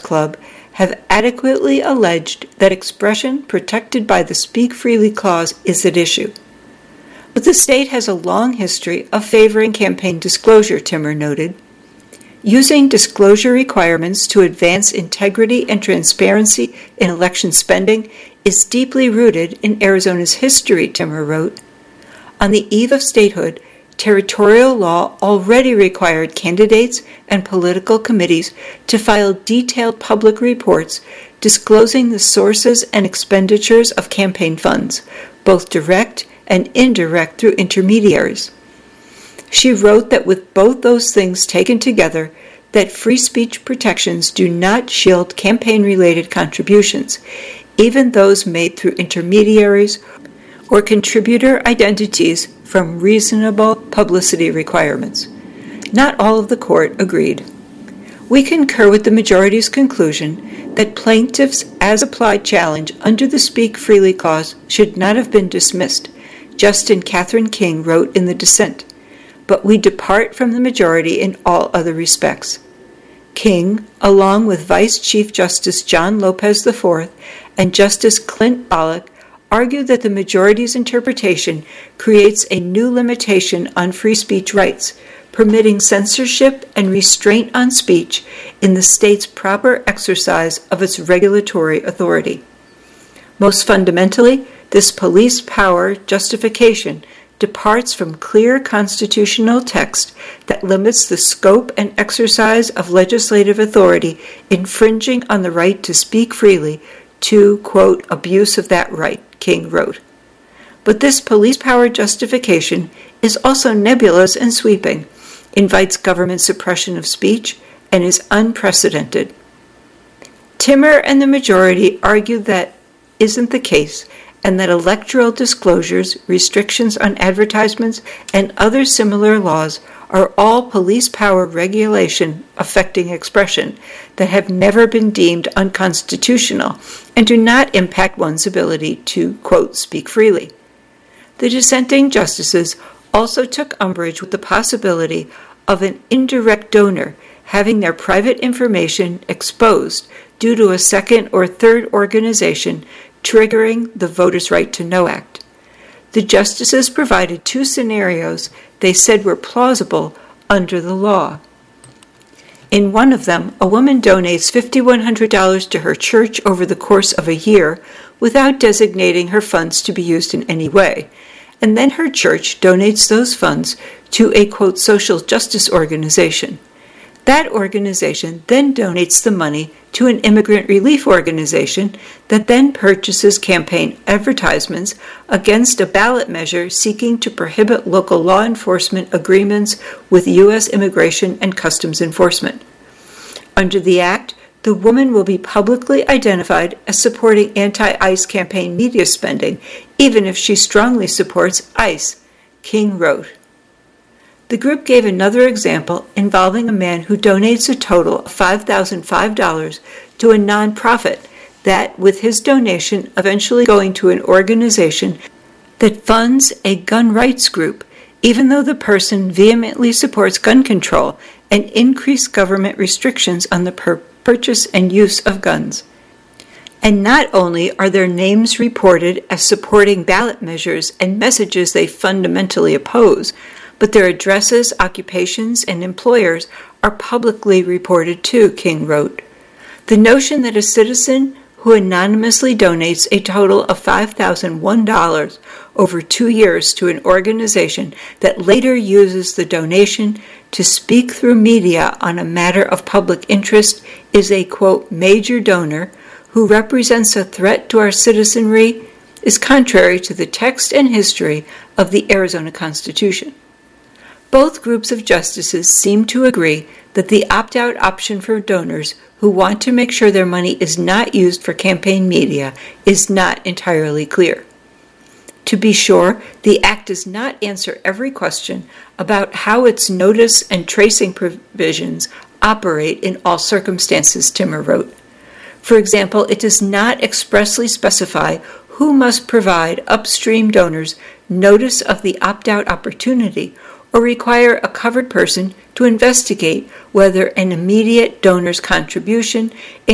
Club have adequately alleged that expression protected by the Speak Freely Clause is at issue. But the state has a long history of favoring campaign disclosure, Timmer noted. Using disclosure requirements to advance integrity and transparency in election spending is deeply rooted in Arizona's history, Timmer wrote. On the eve of statehood, territorial law already required candidates and political committees to file detailed public reports disclosing the sources and expenditures of campaign funds, both direct and indirect through intermediaries. She wrote that with both those things taken together, that free speech protections do not shield campaign-related contributions, even those made through intermediaries or contributor identities from reasonable publicity requirements. Not all of the court agreed. We concur with the majority's conclusion that plaintiffs' as-applied challenge under the Speak Freely Clause should not have been dismissed, Justice Catherine King wrote in the dissent, but we depart from the majority in all other respects. King, along with Vice Chief Justice John Lopez IV and Justice Clint Pollock, argued that the majority's interpretation creates a new limitation on free speech rights, permitting censorship and restraint on speech in the state's proper exercise of its regulatory authority. Most fundamentally, this police power justification departs from clear constitutional text that limits the scope and exercise of legislative authority, infringing on the right to speak freely to, quote, abuse of that right, King wrote. But this police power justification is also nebulous and sweeping, invites government suppression of speech, and is unprecedented. Timmer and the majority argue that isn't the case, and that electoral disclosures, restrictions on advertisements, and other similar laws are all police power regulation affecting expression that have never been deemed unconstitutional and do not impact one's ability to, quote, speak freely. The dissenting justices also took umbrage with the possibility of an indirect donor having their private information exposed due to a second or third organization triggering the Voters' Right to Know Act. The justices provided two scenarios they said were plausible under the law. In one of them, a woman donates $5,100 to her church over the course of a year without designating her funds to be used in any way, and then her church donates those funds to a, quote, social justice organization. That organization then donates the money to an immigrant relief organization that then purchases campaign advertisements against a ballot measure seeking to prohibit local law enforcement agreements with U.S. Immigration and Customs Enforcement. Under the Act, the woman will be publicly identified as supporting anti-ICE campaign media spending, even if she strongly supports ICE, King wrote. The group gave another example involving a man who donates a total of $5,005 to a nonprofit that, with his donation eventually going to an organization that funds a gun rights group, even though the person vehemently supports gun control and increased government restrictions on the purchase and use of guns. And not only are their names reported as supporting ballot measures and messages they fundamentally oppose, but their addresses, occupations, and employers are publicly reported too, King wrote. The notion that a citizen who anonymously donates a total of $5,001 over 2 years to an organization that later uses the donation to speak through media on a matter of public interest is a, quote, major donor who represents a threat to our citizenry is contrary to the text and history of the Arizona Constitution. Both groups of justices seem to agree that the opt-out option for donors who want to make sure their money is not used for campaign media is not entirely clear. To be sure, the Act does not answer every question about how its notice and tracing provisions operate in all circumstances, Timmer wrote. For example, it does not expressly specify who must provide upstream donors notice of the opt-out opportunity or require a covered person to investigate whether an immediate donor's contribution